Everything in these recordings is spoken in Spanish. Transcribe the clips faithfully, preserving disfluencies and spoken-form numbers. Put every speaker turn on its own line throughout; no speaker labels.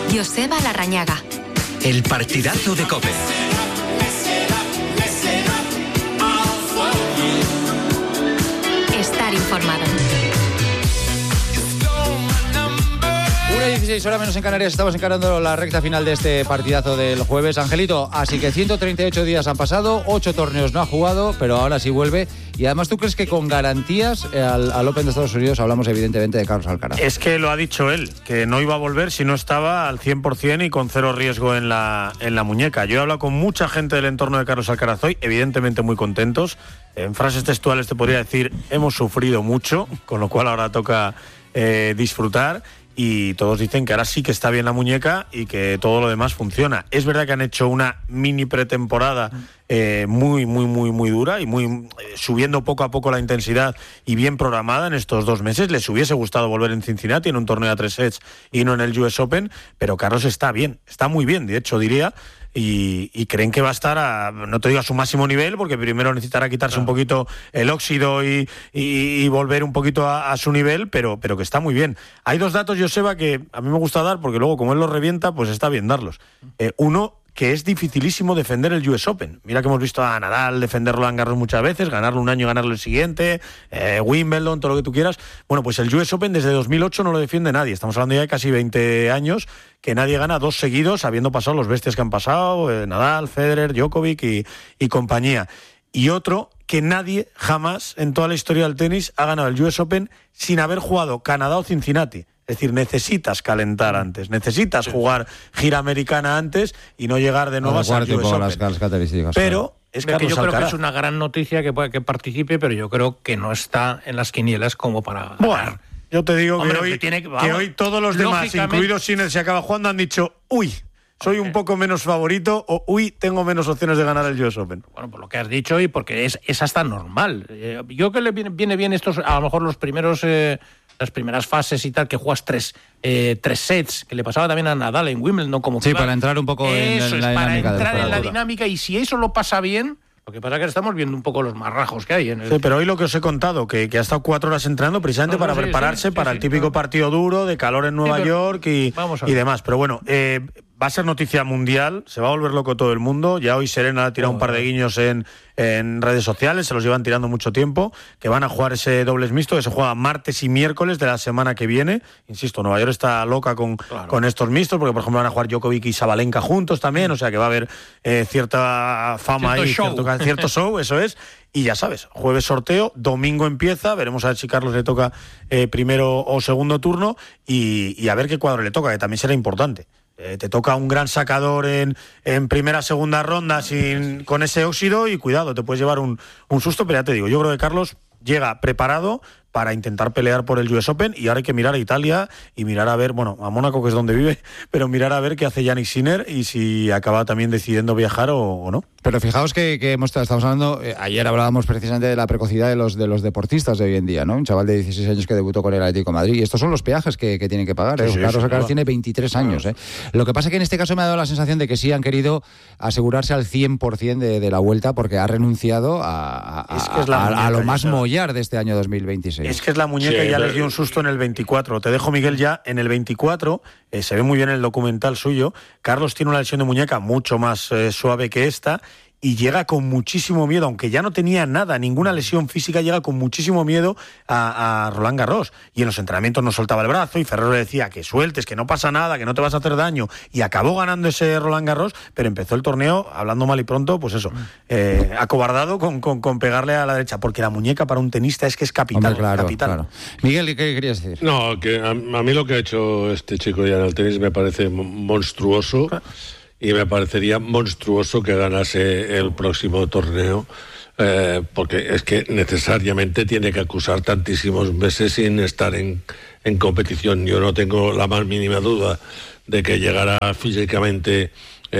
Joseba Larrañaga.
El partidazo de COPE.
Estar informado.
una y dieciséis horas menos en Canarias, estamos encarando la recta final de este partidazo del jueves. Angelito, así que ciento treinta y ocho días han pasado, ocho torneos no ha jugado, pero ahora sí vuelve. Y además, ¿tú crees que con garantías al, al Open de Estados Unidos? Hablamos evidentemente de Carlos Alcaraz.
Es que lo ha dicho él, que no iba a volver si no estaba al cien por ciento y con cero riesgo en la, en la muñeca. Yo he hablado con mucha gente del entorno de Carlos Alcaraz hoy, evidentemente muy contentos. En frases textuales te podría decir, hemos sufrido mucho, con lo cual ahora toca eh, disfrutar. Y todos dicen que ahora sí que está bien la muñeca y que todo lo demás funciona. Es verdad que han hecho una mini pretemporada eh, muy, muy, muy, muy dura y muy eh, subiendo poco a poco la intensidad y bien programada en estos dos meses. Les hubiese gustado volver en Cincinnati en un torneo a tres sets y no en el U S Open, pero Carlos está bien, está muy bien, de hecho diría. Y, y creen que va a estar, a, no te digo a su máximo nivel, porque primero necesitará quitarse claro. un poquito el óxido y, y, y volver un poquito a, a su nivel, pero, pero que está muy bien. Hay dos datos, Joseba, que a mí me gusta dar, porque luego como él los revienta, pues está bien darlos. Eh, uno, que es dificilísimo defender el U S Open. Mira que hemos visto a Nadal defender Roland Garros muchas veces, ganarlo un año y ganarlo el siguiente, eh, Wimbledon, todo lo que tú quieras. Bueno, pues el U S Open desde dos mil ocho no lo defiende nadie. Estamos hablando ya de casi veinte años que nadie gana dos seguidos, habiendo pasado los bestias que han pasado, eh, Nadal, Federer, Djokovic y, y compañía. Y otro, que nadie jamás en toda la historia del tenis ha ganado el U S Open sin haber jugado Canadá o Cincinnati. Es decir, necesitas calentar antes, necesitas jugar gira americana antes y no llegar de nuevo a al U S Open.
Las, las características,
pero es Carlos
yo creo
Alcaraz.
que es una gran noticia que, que participe, pero yo creo que no está en las quinielas como para
bueno,
ganar.
Yo te digo
Hombre,
que, hoy,
que, tiene, vamos,
que hoy todos los demás, incluidos Sinner, se acaba jugando, han dicho, uy, soy un poco menos favorito o uy, tengo menos opciones de ganar el U S Open.
Bueno, por lo que has dicho y porque es, es hasta normal. Eh, yo que le viene, viene bien estos, a lo mejor los primeros... Eh, las primeras fases y tal, que juegas tres, eh, tres sets, que le pasaba también a Nadal en Wimbledon, como que
sí, para entrar un poco en,
eso
en la
es,
dinámica.
Para entrar en la
juego.
dinámica, y si eso lo pasa bien, lo que pasa es que estamos viendo un poco los marrajos que hay. En el...
Sí, pero hoy lo que os he contado, que, que ha estado cuatro horas entrenando precisamente no, no, para sí, prepararse sí, para sí, el típico sí, partido duro de calor en Nueva sí, York y, y demás. Pero bueno, eh, va a ser noticia mundial, se va a volver loco todo el mundo. Ya hoy Serena ha tirado oh, un par de guiños en, en redes sociales, se los llevan tirando mucho tiempo, que van a jugar ese dobles mixto, que se juega martes y miércoles de la semana que viene. Insisto, Nueva York está loca con, claro. con estos mixtos, porque por ejemplo van a jugar Djokovic y Sabalenka juntos también, o sea que va a haber eh, cierta fama cierto ahí, show. Cierto, cierto show, eso es. Y ya sabes, jueves sorteo, domingo empieza, veremos a ver si Carlos le toca eh, primero o segundo turno y, y a ver qué cuadro le toca, que también será importante. Eh, te toca un gran sacador en, en primera, segunda ronda sin, con ese óxido y cuidado, te puedes llevar un, un susto, pero ya te digo, yo creo que Carlos llega preparado para intentar pelear por el U S Open y ahora hay que mirar a Italia y mirar a ver, bueno, a Mónaco que es donde vive, pero mirar a ver qué hace Jannik Sinner y si acaba también decidiendo viajar o, o no.
Pero fijaos que, que hemos, estamos hablando, eh, ayer hablábamos precisamente de la precocidad de los de los deportistas de hoy en día, ¿no? Un chaval de dieciséis años que debutó con el Atlético de Madrid y estos son los peajes que, que tienen que pagar, ¿eh? Sí, sí, Carlos Alcaraz tiene veintitrés años, ¿eh? Lo que pasa es que en este caso me ha dado la sensación de que sí han querido asegurarse al cien por ciento de, de la vuelta porque ha renunciado a, a,
es que es la
a,
muñeca,
a lo más mollar de este año dos mil veintiséis.
Es que es la muñeca sí, y ya les dio un susto en el veinticuatro. Te dejo, Miguel, ya en el veinticuatro, eh, se ve muy bien el documental suyo. Carlos tiene una lesión de muñeca mucho más eh, suave que esta y llega con muchísimo miedo, aunque ya no tenía nada, ninguna lesión física, llega con muchísimo miedo a, a Roland Garros. Y en los entrenamientos no soltaba el brazo y Ferrero le decía que sueltes, que no pasa nada, que no te vas a hacer daño. Y acabó ganando ese Roland Garros, pero empezó el torneo, hablando mal y pronto, pues eso, eh, acobardado con, con, con pegarle a la derecha, porque la muñeca para un tenista es que es capital.
Hombre, claro,
capital.
Claro. Miguel, ¿qué querías decir?
No, que a, a mí lo que ha hecho este chico ya en el tenis me parece monstruoso. Y me parecería monstruoso que ganase el próximo torneo, eh, porque es que necesariamente tiene que acusar tantísimos meses sin estar en, en competición. Yo no tengo la más mínima duda de que llegará físicamente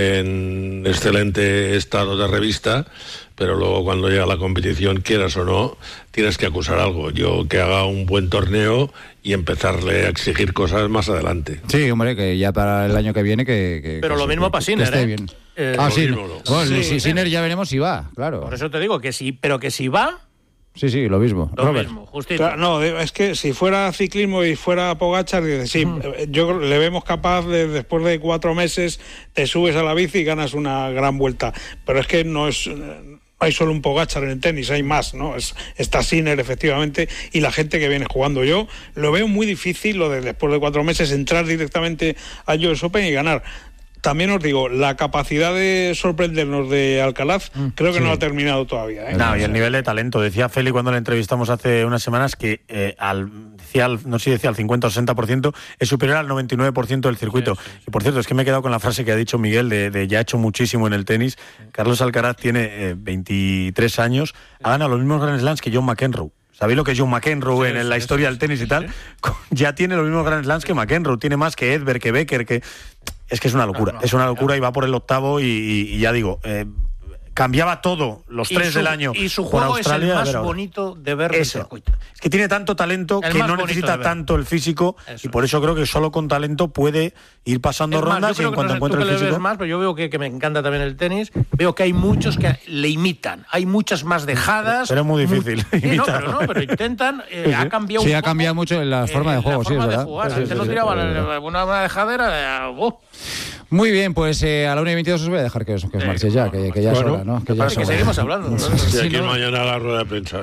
en excelente estado de revista, pero luego cuando llega la competición, quieras o no, tienes que acusar algo. Yo que haga un buen torneo y empezarle a exigir cosas más adelante.
Sí, hombre, que ya para el año que viene que... que
pero
que
lo
se,
mismo
que,
para Sinner,
esté
¿eh?
bien.
Eh,
ah, sí.
No.
Bueno,
sí,
sí, Sinner ya veremos si va, claro.
Por eso te digo que sí, pero que si va...
Sí, sí, lo mismo.
Lo
Robert.
mismo, justito.
Claro, no, es que si fuera ciclismo y fuera Pogačar, dice, sí, mm. yo le vemos capaz de, después de cuatro meses, te subes a la bici y ganas una gran vuelta. Pero es que no es... hay solo un Pogačar en el tenis, hay más, ¿no? Es, está Sinner, efectivamente, y la gente que viene jugando. Yo lo veo muy difícil, lo de después de cuatro meses, entrar directamente a U S Open y ganar. También os digo, la capacidad de sorprendernos de Alcaraz mm, creo que sí. no ha terminado todavía, ¿eh?
No, y el nivel de talento. Decía Feli cuando le entrevistamos hace unas semanas que eh, al, decía al, no sé si decía al cincuenta o sesenta por ciento es superior al noventa y nueve por ciento del circuito. Sí, sí, sí. Y por cierto, es que me he quedado con la frase que ha dicho Miguel de, de ya ha hecho muchísimo en el tenis. Sí. Carlos Alcaraz tiene eh, veintitrés años, sí. ha ganado los mismos Grand Slams que John McEnroe. ¿Sabéis lo que es John McEnroe sí, en, en la sí, historia sí, del tenis sí, y tal? Sí. Ya tiene los mismos Grand Slams que McEnroe, tiene más que Edberg, que Becker, que... Es que es una locura, no, no, es una locura y va por el octavo y, y, y ya digo, eh, cambiaba todo los tres
su,
del año.
Y su juego Australia, es el más
ver,
bonito de ver
del circuito. Es que tiene tanto talento el que no necesita tanto el físico eso. Y por eso creo que solo con talento puede ir pasando
es
rondas
más,
y en cuanto
no
encuentre el físico...
Más, pero yo veo que, que me encanta también el tenis, veo que hay muchos que le imitan, hay muchas más dejadas...
Pero es muy difícil
muy, sí, no, pero no, pero intentan, eh, sí, sí. ha cambiado
sí,
un
ha
poco,
cambiado mucho la forma de juego,
la forma
sí, es
de
verdad.
jugar.
Sí,
Antes
sí,
no
sí,
tiraban
sí, sí.
una, una dejadera... Uh.
Muy bien, pues eh, a la una y veintidós os voy a dejar que os, que os
eh,
marchéis ya, que, que ya bueno, es hora, ¿no? Que, ya
que seguimos hablando. ¿no?
Sí, aquí
sí, ¿no?
mañana la rueda de prensa.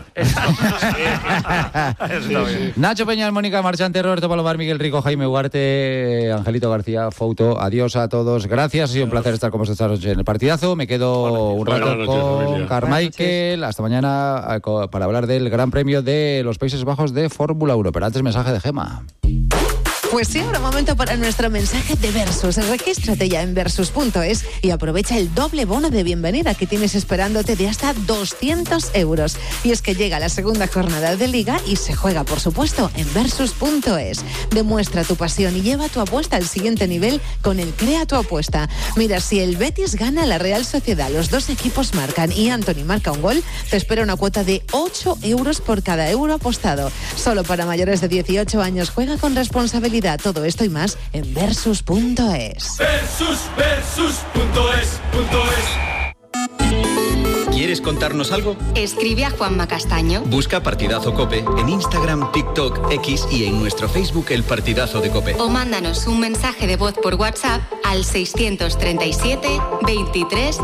sí, sí. Nacho Peñal, Mónica Marchante, Roberto Palomar, Miguel Rico, Jaime Ugarte, Angelito García, Fouto. Adiós a todos, gracias. Ha sido un placer estar con vosotros esta noche en el partidazo. Me quedo un rato noches, con familia. Carmichael. Hasta mañana para hablar del Gran Premio de los Países Bajos de Fórmula uno. Pero antes, mensaje de Gema.
Pues sí, ahora momento para nuestro mensaje de Versus. Regístrate ya en versus punto es y aprovecha el doble bono de bienvenida que tienes esperándote de hasta doscientos euros. Y es que llega la segunda jornada de Liga y se juega, por supuesto, en versus punto es. Demuestra tu pasión y lleva tu apuesta al siguiente nivel con el Crea tu apuesta. Mira, si el Betis gana a la Real Sociedad, los dos equipos marcan y Anthony marca un gol, te espera una cuota de ocho euros por cada euro apostado. Solo para mayores de dieciocho años. Juega con responsabilidad. Todo esto y más en versus punto es.
Versus, versus punto es, punto es.
¿Quieres contarnos algo?
Escribe a Juanma Castaño.
Busca Partidazo COPE en Instagram, TikTok, X y en nuestro Facebook El Partidazo de COPE.
O mándanos un mensaje de voz por WhatsApp al seiscientos treinta y siete veintitrés